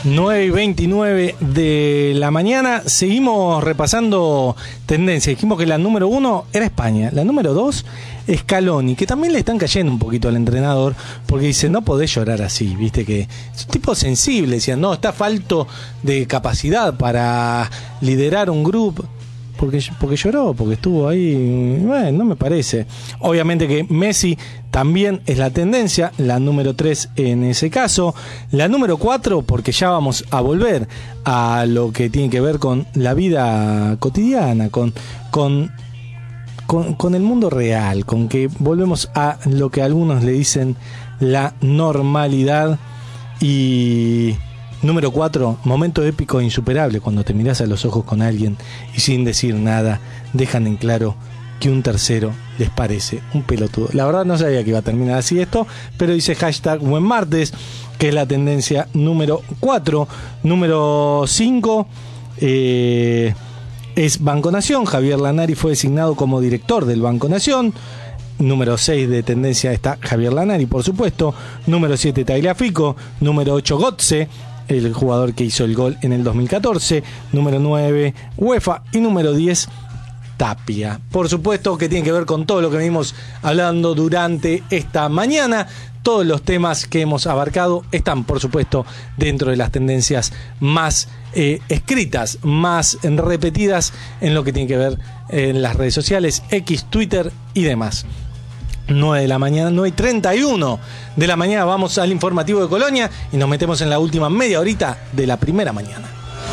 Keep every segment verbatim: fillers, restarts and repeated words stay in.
nueve y veintinueve de la mañana. Seguimos repasando tendencias. Dijimos que la número uno era España. La número dos, Scaloni, que también le están cayendo un poquito al entrenador, porque dice, no podés llorar así, viste que es un tipo sensible. Decían, no, está falto de capacidad para liderar un grupo. Porque, porque lloró, porque estuvo ahí. Bueno, no me parece. Obviamente que Messi también es la tendencia, la número tres en ese caso. La número cuatro, porque ya vamos a volver a lo que tiene que ver con la vida cotidiana, con, con, con, con el mundo real, con que volvemos a lo que algunos le dicen la normalidad. Y número cuatro, momento épico e insuperable, cuando te mirás a los ojos con alguien y sin decir nada dejan en claro que un tercero les parece un pelotudo. La verdad no sabía que iba a terminar así esto, pero dice hashtag buen martes, que es la tendencia número cuatro. Número cinco eh, es Banco Nación. Javier Lanari fue designado como director del Banco Nación. Número seis de tendencia está Javier Lanari, por supuesto. Número siete, Tagliafico. Número ocho, Götze, el jugador que hizo el gol en el dos mil catorce. Número nueve, UEFA. Y número diez, Tapia. Por supuesto que tiene que ver con todo lo que venimos hablando durante esta mañana. Todos los temas que hemos abarcado están, por supuesto, dentro de las tendencias más eh, escritas, más repetidas en lo que tiene que ver en las redes sociales, X, Twitter y demás. nueve de la mañana, nueve y treinta y uno de la mañana, vamos al informativo de Colonia y nos metemos en la última media horita de la primera mañana.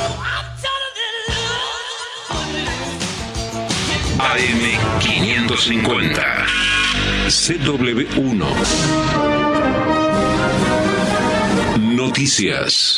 A M quinientos cincuenta C W uno Noticias.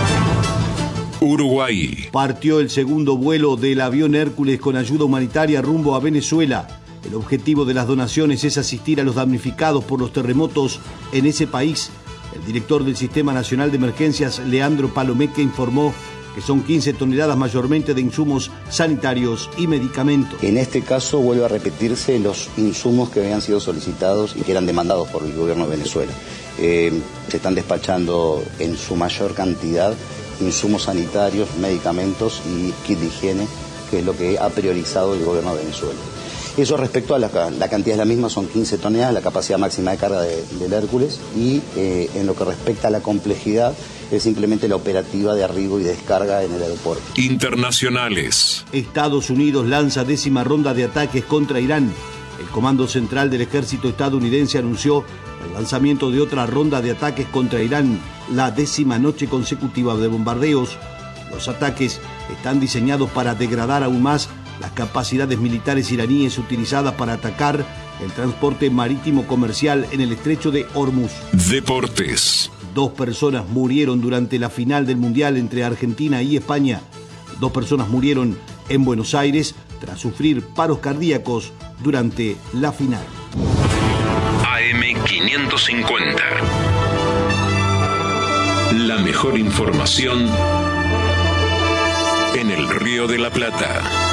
Uruguay. Partió el segundo vuelo del avión Hércules con ayuda humanitaria rumbo a Venezuela. El objetivo de las donaciones es asistir a los damnificados por los terremotos en ese país. El director del Sistema Nacional de Emergencias, Leandro Palomeque, informó que son quince toneladas mayormente de insumos sanitarios y medicamentos. En este caso vuelve a repetirse los insumos que habían sido solicitados y que eran demandados por el gobierno de Venezuela. Eh, se están despachando en su mayor cantidad insumos sanitarios, medicamentos y kit de higiene, que es lo que ha priorizado el gobierno de Venezuela. Eso respecto a la, la cantidad de la misma, son quince toneladas, la capacidad máxima de carga de, del Hércules, y eh, en lo que respecta a la complejidad, es simplemente la operativa de arribo y descarga en el aeropuerto. Internacionales. Estados Unidos lanza décima ronda de ataques contra Irán. El Comando Central del Ejército estadounidense anunció el lanzamiento de otra ronda de ataques contra Irán, la décima noche consecutiva de bombardeos. Los ataques están diseñados para degradar aún más las capacidades militares iraníes utilizadas para atacar el transporte marítimo comercial en el estrecho de Hormuz. Deportes. Dos personas murieron durante la final del Mundial entre Argentina y España. Dos personas murieron en Buenos Aires tras sufrir paros cardíacos durante la final. A M quinientos cincuenta. La mejor información en el Río de la Plata.